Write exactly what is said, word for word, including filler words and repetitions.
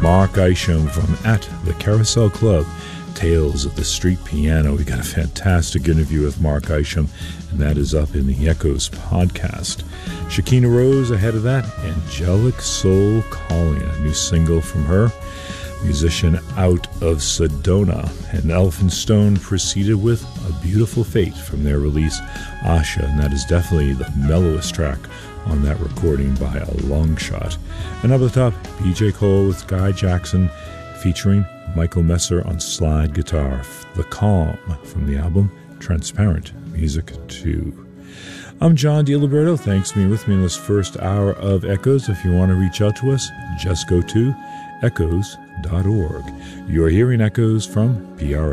Mark Isham from At the Carousel Club, Tales of the Street Piano. We got a fantastic interview with Mark Isham, and that is up in the Echoes podcast. Shakina Rose ahead of that, Angelic Soul Calling, a new single from her, musician out of Sedona. And Elephant Stone proceeded with A Beautiful Fate from their release Asha, and that is definitely the mellowest track on that recording by a long shot. And up at the top, B J Cole with Guy Jackson featuring Michael Messer on slide guitar, The Calm from the album Transparent Music two. I'm John DiLiberto. Thanks for being with me in this first hour of Echoes. If you want to reach out to us, just go to echoes dot org. You're hearing Echoes from P R